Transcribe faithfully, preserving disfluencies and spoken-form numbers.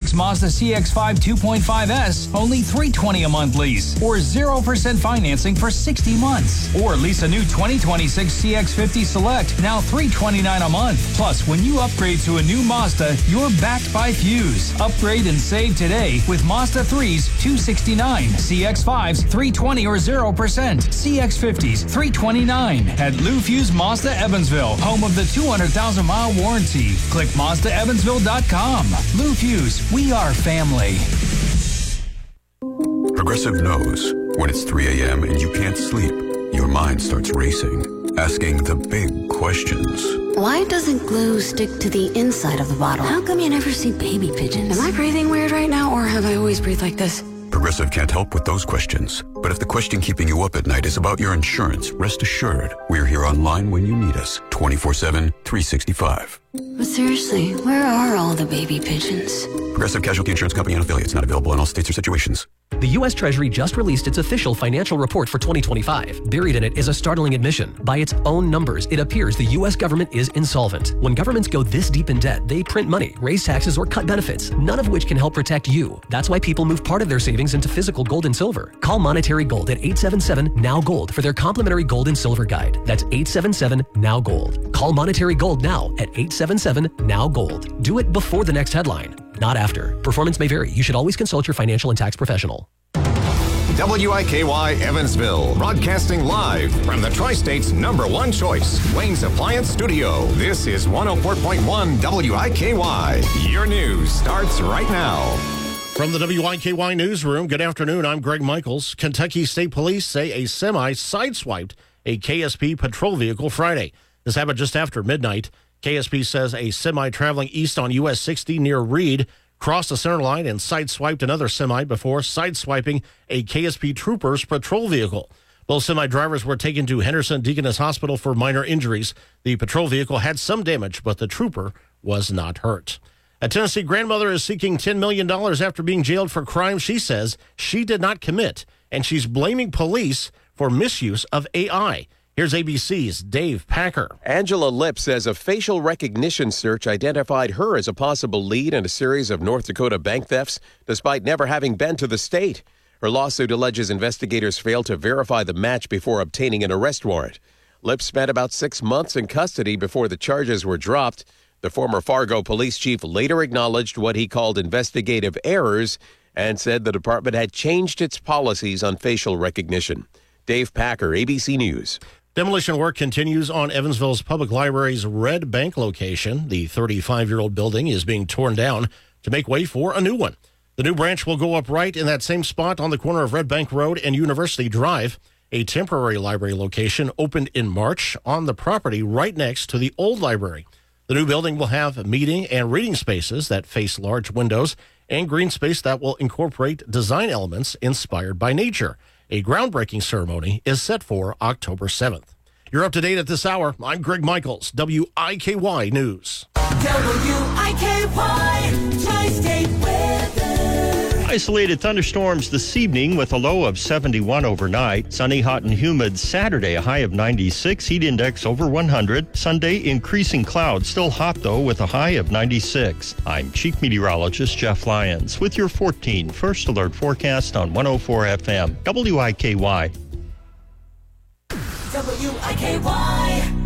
twenty-six Mazda C X five two point five S, only three hundred twenty dollars a month lease, or zero percent financing for sixty months. Or lease a new twenty twenty-six C X fifty Select, now three hundred twenty-nine dollars a month. Plus, when you upgrade to a new Mazda, you're backed by Fuse. Upgrade and save today with Mazda threes, two hundred sixty-nine dollars, C X fives, three hundred twenty dollars or zero percent, C X fifties, three hundred twenty-nine dollars. At Lou Fuse Mazda Evansville, home of the two hundred thousand mile warranty. Click Mazda Evansville dot com. Lou Fuse, we are family. Progressive knows when it's three a.m. and you can't sleep, your mind starts racing, asking the big questions. Why doesn't glue stick to the inside of the bottle? How come you never see baby pigeons? Am I breathing weird right now, or have I always breathed like this? Progressive can't help with those questions. But if the question keeping you up at night is about your insurance, rest assured, we're here online when you need us, twenty-four seven, three sixty-five. But seriously, where are all the baby pigeons? Progressive Casualty Insurance Company and affiliates, not available in all states or situations. The U S Treasury just released its official financial report for twenty twenty-five. Buried in it is a startling admission. By its own numbers, it appears the U S government is insolvent. When governments go this deep in debt, they print money, raise taxes, or cut benefits, none of which can help protect you. That's why people move part of their savings into physical gold and silver. Call Monetary Gold at eight seven seven, N O W, GOLD for their complimentary gold and silver guide. That's eight seven seven, N O W, GOLD. Call Monetary Gold now at eight seven seven, N O W, GOLD. Do it before the next headline, not after. Performance may vary. You should always consult your financial and tax professional. W I K Y Evansville, broadcasting live from the Tri-State's number one choice, Wayne's Appliance Studio. This is one oh four point one W I K Y. Your news starts right now. From the W I K Y newsroom, good afternoon. I'm Greg Michaels. Kentucky State Police say a semi sideswiped a K S P patrol vehicle Friday. This happened just after midnight. K S P says a semi traveling east on U S sixty near Reed crossed the center line and sideswiped another semi before sideswiping a K S P trooper's patrol vehicle. Both semi drivers were taken to Henderson Deaconess Hospital for minor injuries. The patrol vehicle had some damage, but the trooper was not hurt. A Tennessee grandmother is seeking ten million dollars after being jailed for crimes she says she did not commit, and she's blaming police for misuse of A I. Here's A B C's Dave Packer. Angela Lipp says a facial recognition search identified her as a possible lead in a series of North Dakota bank thefts, despite never having been to the state. Her lawsuit alleges investigators failed to verify the match before obtaining an arrest warrant. Lipp spent about six months in custody before the charges were dropped. The former Fargo police chief later acknowledged what he called investigative errors and said the department had changed its policies on facial recognition. Dave Packer, A B C News. Demolition work continues on Evansville's Public Library's Red Bank location. The thirty-five-year-old building is being torn down to make way for a new one. The new branch will go up right in that same spot on the corner of Red Bank Road and University Drive. A temporary library location opened in March on the property right next to the old library. The new building will have meeting and reading spaces that face large windows and green space that will incorporate design elements inspired by nature. A groundbreaking ceremony is set for October seventh. You're up to date at this hour. I'm Greg Michaels, W I K Y News. W I K Y Tri-State Weather. Isolated thunderstorms this evening with a low of seventy-one overnight. Sunny, hot, and humid Saturday, a high of ninety-six. Heat index over one hundred. Sunday, increasing clouds. Still hot, though, with a high of ninety-six. I'm Chief Meteorologist Jeff Lyons with your fourteen First Alert forecast on one oh four F M. W I K Y. W I K Y.